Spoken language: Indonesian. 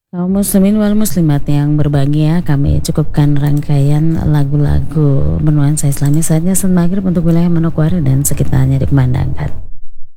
Kaum muslimin wal muslimat yang berbahagia, kami cukupkan rangkaian lagu-lagu bernuansa Islami saatnya saat maghrib untuk wilayah Manokwari dan sekitarnya dikumandangkan.